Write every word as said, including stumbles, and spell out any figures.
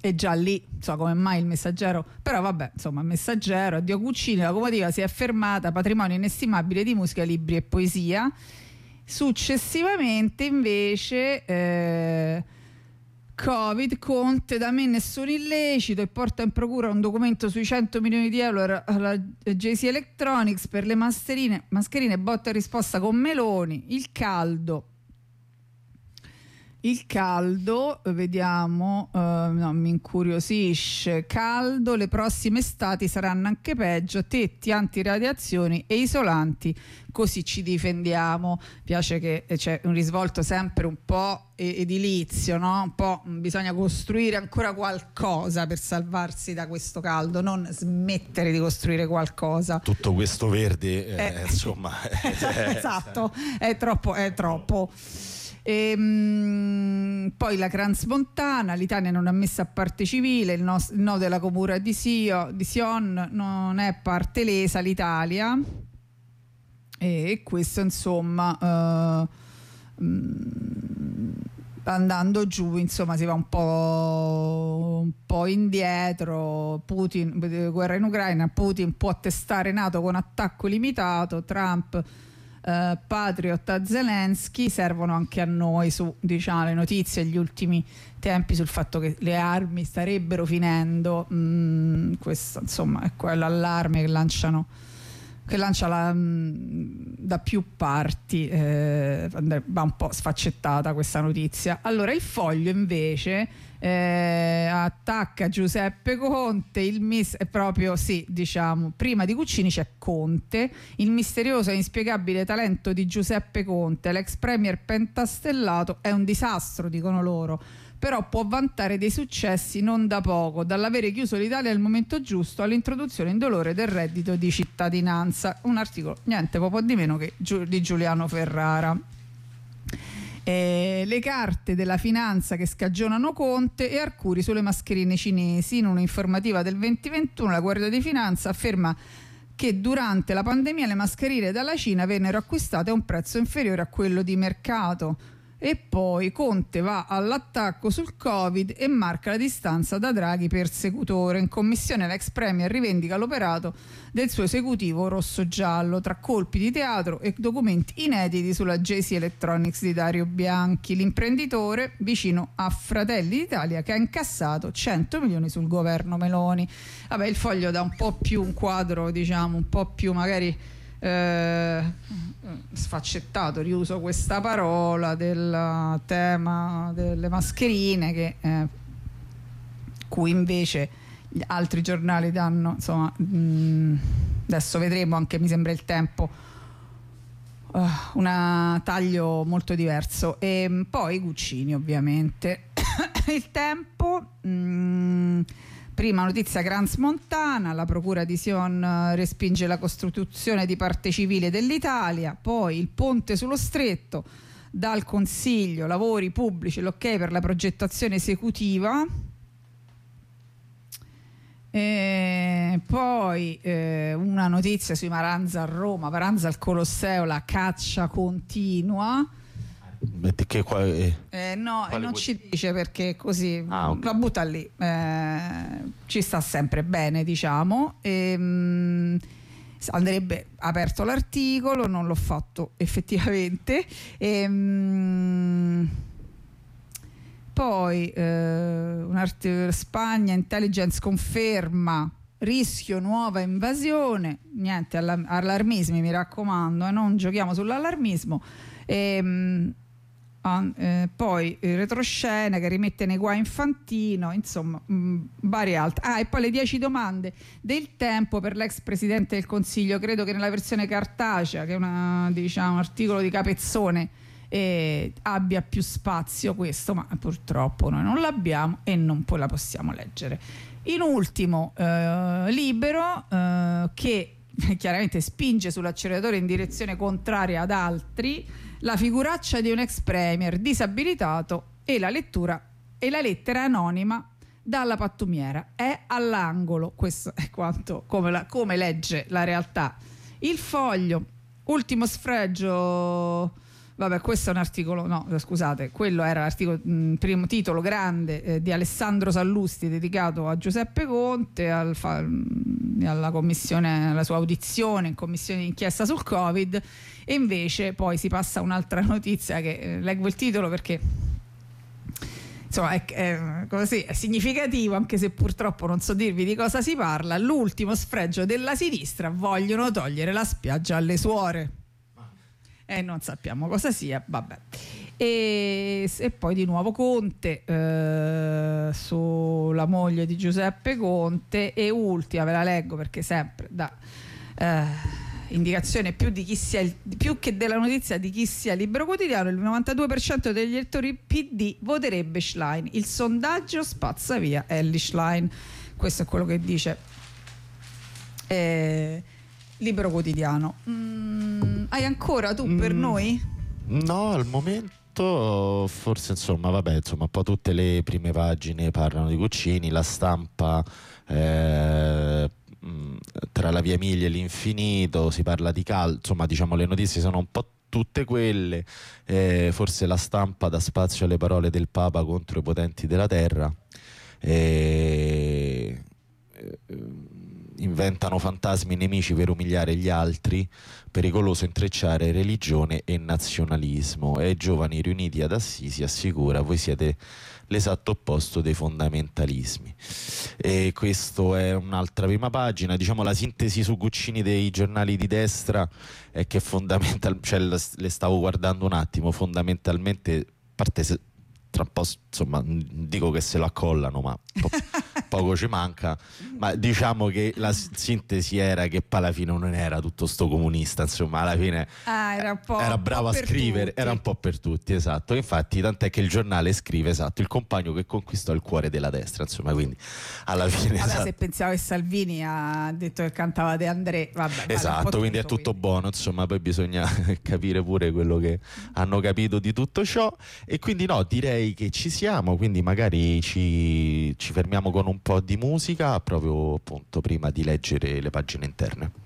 e già lì, so come mai il Messaggero, però vabbè, insomma, il Messaggero, addio Guccini, la locomotiva si è fermata, patrimonio inestimabile di musica, libri e poesia. Successivamente invece eh, Covid, Conte, da me nessun illecito, e porta in procura un documento sui cento milioni di euro alla J C Electronics per le mascherine, mascherine botta e risposta con Meloni. Il caldo Il caldo, vediamo, uh, no, mi incuriosisce. Caldo, le prossime estati saranno anche peggio, tetti antiradiazioni e isolanti, così ci difendiamo. Piace che c'è un risvolto sempre un po' edilizio, no? Un po' bisogna costruire ancora qualcosa per salvarsi da questo caldo, non smettere di costruire qualcosa. Tutto questo verde, eh, eh, insomma. Esatto, è troppo, è troppo. E, mh, poi la Transmontana, l'Italia non è messa a parte civile, il, no, il no della comuna di, Sio, di Sion non è parte lesa l'Italia, e, e questo insomma uh, mh, andando giù insomma si va un po', un po' indietro. Putin, guerra in Ucraina, Putin può testare NATO con attacco limitato, Trump Uh, Patriot a Zelensky, servono anche a noi su, diciamo, le notizie degli ultimi tempi sul fatto che le armi starebbero finendo. Mm, questo insomma è quell'allarme che lanciano che lancia la, mh, da più parti, eh, va un po' sfaccettata questa notizia. Allora il Foglio invece eh, attacca Giuseppe Conte, il mis- è proprio sì, diciamo, prima di Guccini c'è Conte, il misterioso e inspiegabile talento di Giuseppe Conte, l'ex premier pentastellato è un disastro, dicono loro, però può vantare dei successi non da poco, dall'avere chiuso l'Italia al momento giusto all'introduzione indolore del reddito di cittadinanza. Un articolo niente poco di meno che di Giuliano Ferrara. Eh, le carte della finanza che scagionano Conte e Arcuri sulle mascherine cinesi. In un'informativa del duemilaventuno la Guardia di Finanza afferma che durante la pandemia le mascherine dalla Cina vennero acquistate a un prezzo inferiore a quello di mercato. E poi Conte va all'attacco sul Covid e marca la distanza da Draghi persecutore. In commissione l'ex premier rivendica l'operato del suo esecutivo rosso-giallo tra colpi di teatro e documenti inediti sulla J C Electronics di Dario Bianchi, l'imprenditore vicino a Fratelli d'Italia che ha incassato cento milioni sul governo Meloni. Vabbè, il Foglio dà un po' più un quadro, diciamo, un po' più magari Eh, sfaccettato, riuso questa parola, del tema delle mascherine che eh, cui invece gli altri giornali danno, insomma, mh, adesso vedremo, anche mi sembra il Tempo, uh, un taglio molto diverso. E poi Guccini ovviamente. Il Tempo, mh, prima notizia Transmontana, la procura di Sion respinge la costituzione di parte civile dell'Italia. Poi il ponte sullo stretto, dal Consiglio lavori pubblici l'ok per la progettazione esecutiva. E poi eh, una notizia sui Maranza a Roma, Maranza al Colosseo, la caccia continua. Che qua, eh, eh, no, non vuoi? ci dice perché così ah, okay. La butta lì, eh, ci sta sempre bene, diciamo. E, mh, andrebbe aperto l'articolo, non l'ho fatto effettivamente. E, mh, poi eh, un articolo, Spagna, intelligence conferma rischio nuova invasione. Niente allarmismi, mi raccomando, eh, non giochiamo sull'allarmismo. E, mh, Ah, eh, poi eh, retroscena che rimette nei guai Infantino, insomma mh, varie altre. Ah, e poi le dieci domande del Tempo per l'ex presidente del Consiglio. Credo che nella versione cartacea, che è una, diciamo, un articolo di Capezzone, eh, abbia più spazio questo, ma purtroppo noi non l'abbiamo e non poi la possiamo leggere. In ultimo eh, Libero, eh, che chiaramente spinge sull'acceleratore in direzione contraria ad altri, la figuraccia di un ex premier disabilitato e la lettura e la lettera anonima dalla pattumiera è all'angolo. Questo è quanto come, la, come legge la realtà. Il Foglio, ultimo sfregio Vabbè, questo è un articolo, no, scusate, quello era l'articolo, mh, primo titolo grande eh, di Alessandro Sallusti dedicato a Giuseppe Conte, al fa, mh, alla commissione, alla sua audizione in commissione d'inchiesta sul Covid, e invece poi si passa a un'altra notizia che eh, leggo il titolo perché insomma è, è, così, è significativo, anche se purtroppo non so dirvi di cosa si parla. L'ultimo sfregio della sinistra: vogliono togliere la spiaggia alle suore. E eh, non sappiamo cosa sia, vabbè. E, e poi di nuovo Conte eh, sulla moglie di Giuseppe Conte, e ultima ve la leggo perché sempre da eh, indicazione più di chi sia il, più che della notizia di chi sia Libero Quotidiano: il novantadue per cento degli elettori P D voterebbe Schlein, il sondaggio spazza via Elly Schlein. Questo è quello che dice eh, Libero Quotidiano. Mm, hai ancora tu per mm, noi? No, al momento forse, insomma, vabbè, insomma, un po' tutte le prime pagine parlano di Guccini, La Stampa eh, tra la Via Emilia e l'Infinito si parla di calcio, insomma, diciamo, le notizie sono un po' tutte quelle, eh, forse La Stampa dà spazio alle parole del Papa contro i potenti della terra, eh, eh, inventano fantasmi nemici per umiliare gli altri, pericoloso intrecciare religione e nazionalismo, e i giovani riuniti ad Assisi assicura: voi siete l'esatto opposto dei fondamentalismi. E questo è un'altra prima pagina. Diciamo, la sintesi su Guccini dei giornali di destra è che fondamental, cioè, le stavo guardando un attimo, fondamentalmente parte se, tra un po', insomma, dico che se lo accollano, ma po- poco ci manca, ma diciamo che la sintesi era che poi alla fine non era tutto sto comunista, insomma, alla fine ah, era, un po', era bravo a scrivere, tutti. Era un po' per tutti, esatto. Infatti, tant'è che il giornale scrive, esatto, il compagno che conquistò il cuore della destra, insomma, quindi alla fine vabbè, esatto. Se pensavo che Salvini ha detto che cantava De André, vabbè, esatto, vale, quindi tutto, è tutto quindi. buono, insomma, poi bisogna capire pure quello che hanno capito di tutto ciò, e quindi no, direi che ci siamo, quindi magari ci, ci fermiamo con un po' di musica proprio appunto prima di leggere le pagine interne.